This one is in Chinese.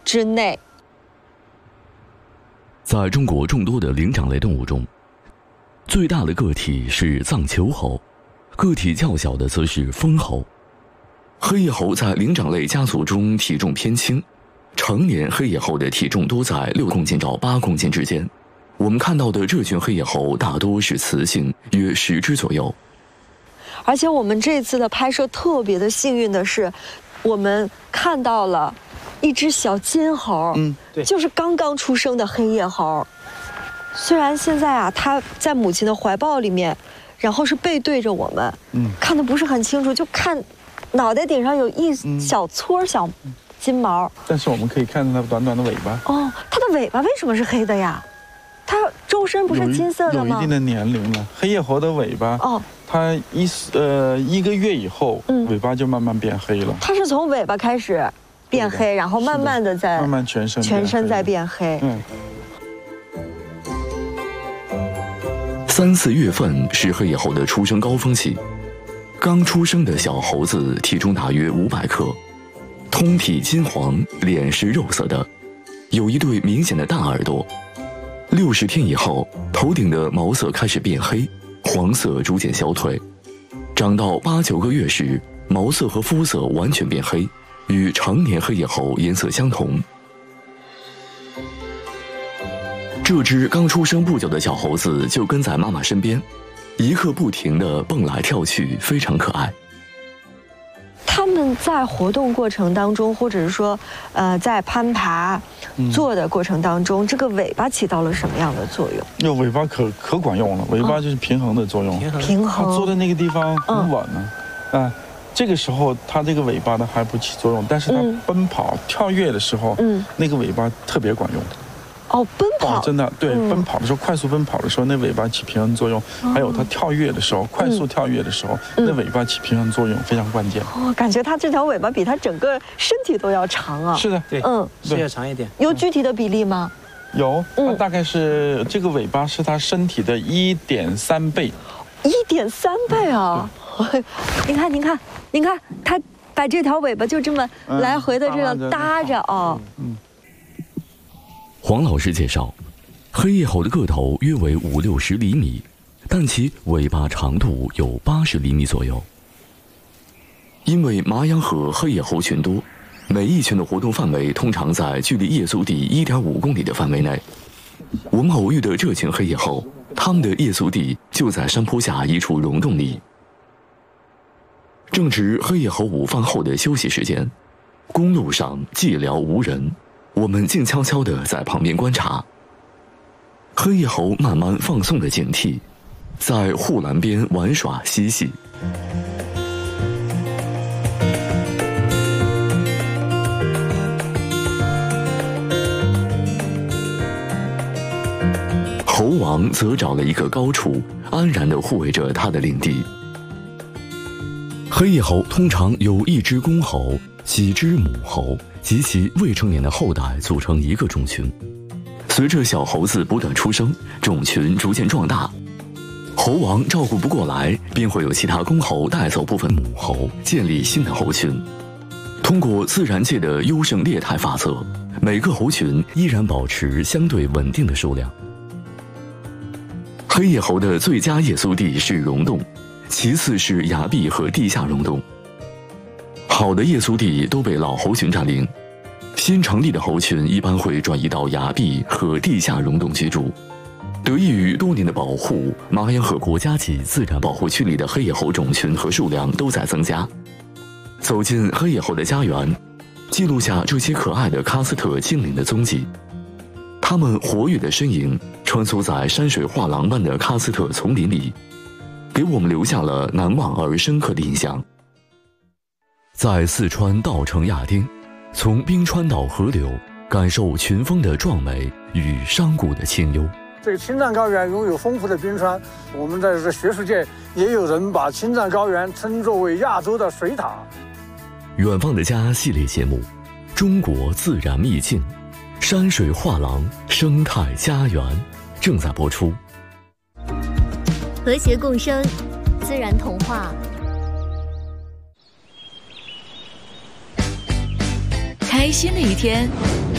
之内。 在中国众多的灵长类动物中，最大的个体是藏丘猴，个体较小的则是蜂猴。黑叶猴在灵长类家族中体重偏轻，成年黑叶猴的体重多在6公斤到8公斤之间。我们看到的这群黑叶猴大多是雌性，约10只左右。 而且我们这次的拍摄特别的幸运的是，我们看到了一只小金猴， 对， 就是刚刚出生的黑叶猴。虽然现在啊，它在母亲的怀抱里面，然后是背对着我们，看得不是很清楚，就看脑袋顶上有一小撮小金毛。 但是我们可以看到它短短的尾巴。 哦，它的尾巴为什么是黑的呀？它周身不是金色的吗？ 有一定的年龄了。黑叶猴的尾巴，它1个月以后，尾巴就慢慢变黑了。 它是从尾巴开始变黑，然后慢慢的在慢慢全身在变黑。 3、4月份是黑叶猴的出生高峰期，刚出生的小猴子体重大约500克，通体金黄，脸是肉色的，有一对明显的大耳朵。60天以后，头顶的毛色开始变黑，黄色逐渐消退。长到8、9个月时，毛色和肤色完全变黑，与成年黑叶猴颜色相同。这只刚出生不久的小猴子就跟在妈妈身边，一刻不停地蹦来跳去，非常可爱。 他们在活动过程当中，或者是说，在攀爬、坐的过程当中，这个尾巴起到了什么样的作用？ 尾巴可管用了，尾巴就是平衡的作用。 平衡。 它坐在那个地方很稳呢，这个时候它这个尾巴呢还不起作用，但是它奔跑、跳跃的时候，那个尾巴特别管用。 奔跑真的对，奔跑的时候，快速奔跑的时候，那尾巴起平衡作用；还有它跳跃的时候，快速跳跃的时候，那尾巴起平衡作用非常关键。 感觉它这条尾巴比它整个身体都要长啊。 是的， 对，是要长一点。 有具体的比例吗？ 有，它大概是这个尾巴是它身体的1.3倍。 1.3倍啊！您看，它把这条尾巴就这么来回的这样搭着黄老师介绍，黑叶猴的个头约为50、60厘米，但其尾巴长度有80厘米左右。因为麻阳和黑叶猴群多，每一群的活动范围通常在距离夜宿地1.5公里的范围内。我们偶遇的这群黑叶猴，它们的夜宿地就在山坡下一处溶洞里。正值黑叶猴午饭后的休息时间，公路上寂寥无人，我们静悄悄地在旁边观察。黑叶猴慢慢放松了警惕，在护栏边玩耍嬉戏。猴王则找了一个高处，安然地护卫着他的领地。黑叶猴通常有1只公猴、几只母猴及其未成年的后代组成一个种群。随着小猴子不断出生，种群逐渐壮大。猴王照顾不过来，便会有其他公猴带走部分母猴，建立新的猴群。通过自然界的优胜劣汰法则，每个猴群依然保持相对稳定的数量。黑叶猴的最佳夜宿地是溶洞，其次是崖壁和地下溶洞。好的夜宿地都被老猴群占领，新成立的猴群一般会转移到崖壁和地下溶洞居住。得益于多年的保护，麻阳河国家级自然保护区里的黑叶猴种群和数量都在增加。走进黑叶猴的家园，记录下这些可爱的喀斯特精灵的踪迹。它们活跃的身影穿梭在山水画廊般的喀斯特丛林里，给我们留下了难忘而深刻的印象。在四川稻城亚丁，从冰川到河流，感受群峰的壮美与山谷的清幽。 这个青藏高原拥有丰富的冰川，我们在这学术界也有人把青藏高原称作为亚洲的水塔。 远方的家系列节目，中国自然秘境，山水画廊，生态家园，正在播出。 和谐共生，自然童话。 开心的一天，